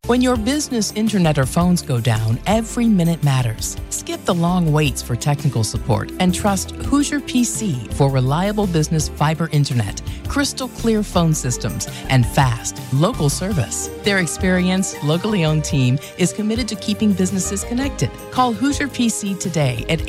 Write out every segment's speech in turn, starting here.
When your business internet or phones go down, every minute matters. Skip the long waits for technical support and trust Hoosier PC for reliable business fiber internet, crystal clear phone systems, and fast, local service. Their experienced, locally owned team is committed to keeping businesses connected. Call Hoosier PC today at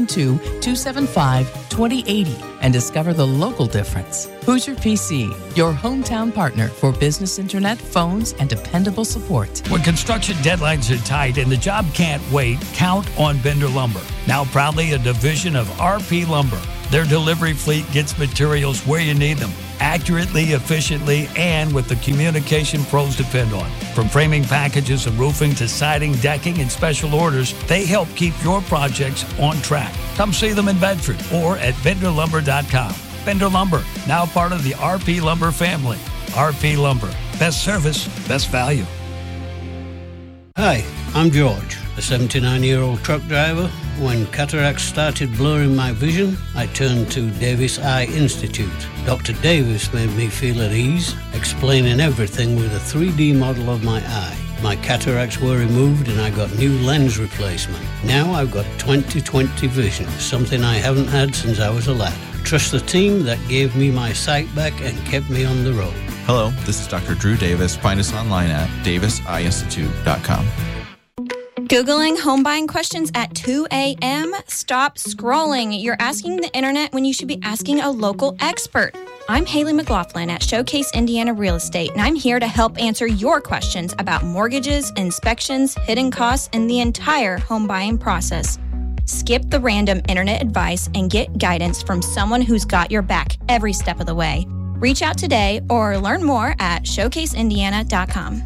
812-275-2080 and discover the local difference. Hoosier PC, your hometown partner for business internet, phones, and dependable support. When construction deadlines are tight and the job can't wait, count on Bender Lumber. Now proudly a division of RP Lumber. Their delivery fleet gets materials where you need them, accurately, efficiently, and with the communication pros depend on. From framing packages and roofing to siding, decking, and special orders, they help keep your projects on track. Come see them in Bedford or at BenderLumber.com. Bender Lumber, now part of the RP Lumber family. RP Lumber, best service, best value. Hi, I'm George, a 79-year-old truck driver. When cataracts started blurring my vision, I turned to Davis Eye Institute. Dr. Davis made me feel at ease, explaining everything with a 3D model of my eye. My cataracts were removed and I got new lens replacement. Now I've got 20/20 vision, something I haven't had since I was a lad. Trust the team that gave me my sight back and kept me on the road. Hello, this is Dr. Drew Davis. Find us online at daviseyeinstitute.com. Googling home buying questions at 2 a.m.? Stop scrolling. You're asking the internet when you should be asking a local expert. I'm Haley McLaughlin at Showcase Indiana Real Estate, and I'm here to help answer your questions about mortgages, inspections, hidden costs, and the entire home buying process. Skip the random internet advice and get guidance from someone who's got your back every step of the way. Reach out today or learn more at showcaseindiana.com.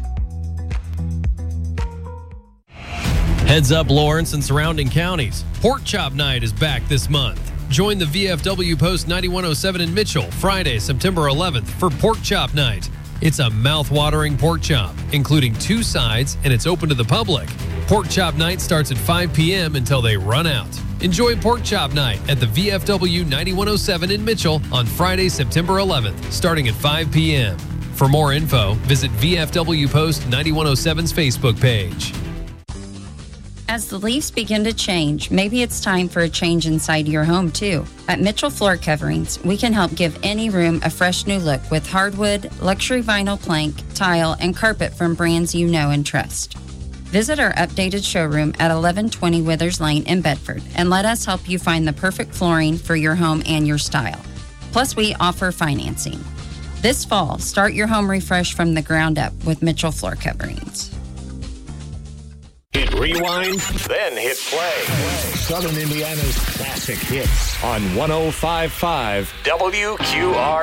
Heads up, Lawrence and surrounding counties. Pork Chop Night is back this month. Join the VFW Post 9107 in Mitchell Friday, September 11th for Pork Chop Night. It's a mouth-watering pork chop, including 2 sides, and it's open to the public. Pork Chop Night starts at 5 p.m. until they run out. Enjoy Pork Chop Night at the VFW 9107 in Mitchell on Friday, September 11th, starting at 5 p.m. For more info, visit VFW Post 9107's Facebook page. As the leaves begin to change, maybe it's time for a change inside your home, too. At Mitchell Floor Coverings, we can help give any room a fresh new look with hardwood, luxury vinyl plank, tile, and carpet from brands you know and trust. Visit our updated showroom at 1120 Withers Lane in Bedford and let us help you find the perfect flooring for your home and your style. Plus, we offer financing. This fall, start your home refresh from the ground up with Mitchell Floor Coverings. Hit rewind, then hit play. Southern Indiana's classic hits on 105.5 WQR.